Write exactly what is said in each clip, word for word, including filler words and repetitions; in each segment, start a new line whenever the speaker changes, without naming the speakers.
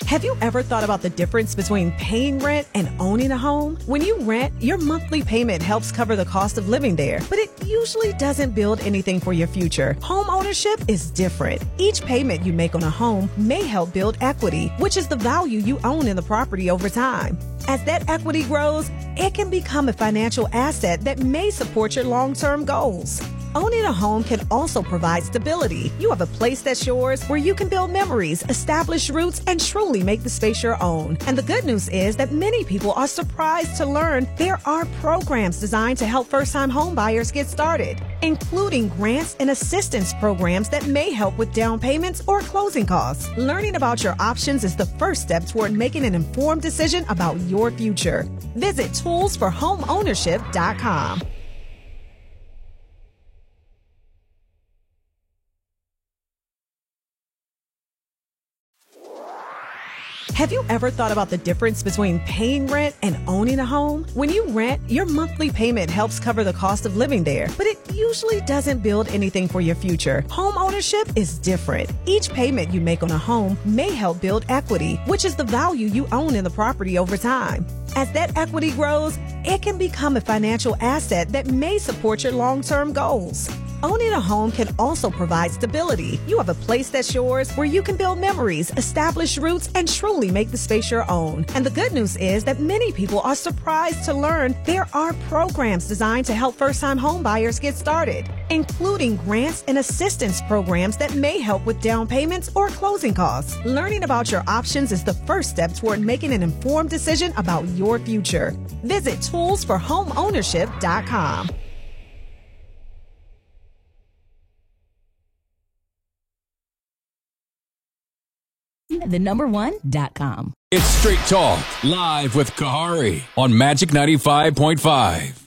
Have you ever thought about the difference between paying rent and owning a home? When you rent, your monthly payment helps cover the cost of living there, but it usually doesn't build anything for your future. Home ownership is different. Each payment you make on a home may help build equity, which is the value you own in the property over time. As that equity grows, it can become a financial asset that may support your long-term goals. Owning a home can also provide stability. You have a place that's yours where you can build memories, establish roots, and truly make the space your own. And the good news is that many people are surprised to learn there are programs designed to help first-time home buyers get started, including grants and assistance programs that may help with down payments or closing costs. Learning about your options is the first step toward making an informed decision about your future. Visit tools for home ownership dot com. Have you ever thought about the difference between paying rent and owning a home? When you rent, your monthly payment helps cover the cost of living there, but it usually doesn't build anything for your future. Home ownership is different. Each payment you make on a home may help build equity, which is the value you own in the property over time. As that equity grows, it can become a financial asset that may support your long-term goals. Owning a home can also provide stability. You have a place that's yours where you can build memories, establish roots, and truly make the space your own. And the good news is that many people are surprised to learn there are programs designed to help first-time home buyers get started, including grants and assistance programs that may help with down payments or closing costs. Learning about your options is the first step toward making an informed decision about your future. Visit tools for home ownership dot com.
The number one dot com.
It's Straight Talk, live with Kahari on Magic ninety-five point five.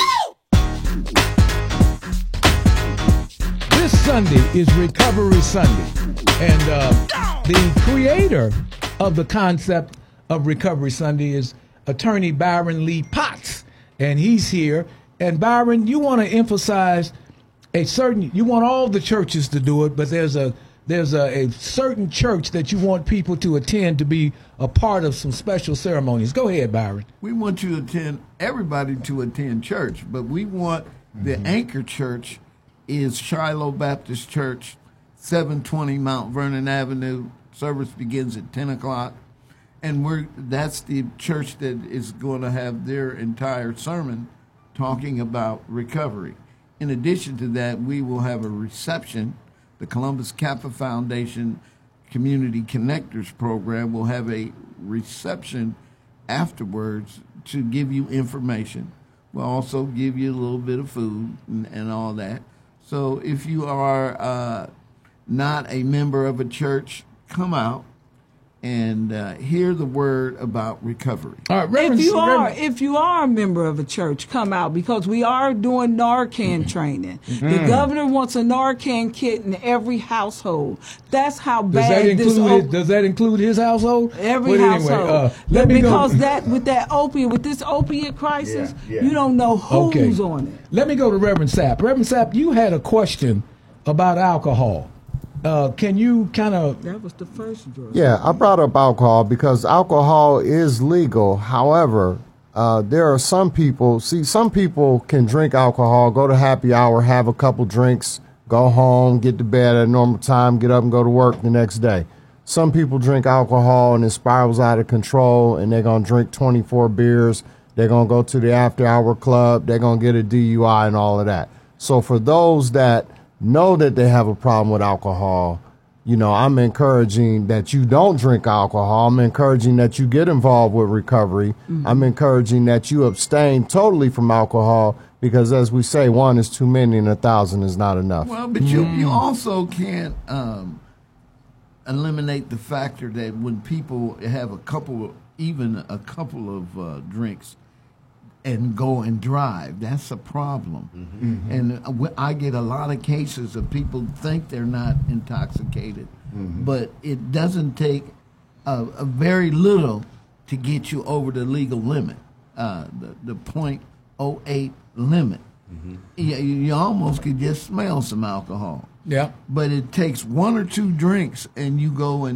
This Sunday is Recovery Sunday. And uh, the creator of the concept of Recovery Sunday is attorney Byron Lee Potts. And he's here. And Byron, you want to emphasize a certain, you want all the churches to do it, but there's a There's a, a certain church that you want people to attend to be a part of some special ceremonies. Go ahead, Byron.
We want you to attend, everybody to attend church, but we want mm-hmm. the anchor church is Shiloh Baptist Church, seven twenty Mount Vernon Avenue. Service begins at ten o'clock. And we're that's the church that is going to have their entire sermon talking about recovery. In addition to that, we will have a reception. The Columbus Kappa Foundation Community Connectors Program will have a reception afterwards to give you information. We'll also give you a little bit of food and, and all that. So if you are uh, not a member of a church, come out and uh, hear the word about recovery.
All right, Reverend,
if you are,
Reverend.
if you are a member of a church, come out because we are doing Narcan mm-hmm. training. Mm-hmm. The governor wants a Narcan kit in every household. That's how
does
bad
that include
this.
His, op- does that include his household?
Every
well,
household.
Anyway, uh, let me
because
go.
that with that opiate, with this opiate crisis,
yeah, yeah.
you don't know who's
okay.
on it.
Let me go to Reverend Sapp. Reverend Sapp, you had a question about alcohol. Uh, can you kind of...
That was the first drug.
Yeah, I brought up alcohol because alcohol is legal. However, uh, there are some people... See, some people can drink alcohol, go to happy hour, have a couple drinks, go home, get to bed at a normal time, get up and go to work the next day. Some people drink alcohol and it spirals out of control and they're going to drink twenty-four beers. They're going to go to the after-hour club. They're going to get a D U I and all of that. So for those that know that they have a problem with alcohol, you know, I'm encouraging that you don't drink alcohol. I'm encouraging that you get involved with recovery. Mm-hmm. I'm encouraging that you abstain totally from alcohol because, as we say, one is too many and a thousand is not enough.
Well, but you, you also can't um, eliminate the factor that when people have a couple, even a couple of uh, drinks, and go and drive, that's a problem. Mm-hmm. And I get a lot of cases of people think they're not intoxicated, mm-hmm. but it doesn't take a, a very little to get you over the legal limit, uh, the, the point oh eight limit. Mm-hmm. You, you almost could just smell some alcohol.
Yeah.
But it takes one or two drinks and you go and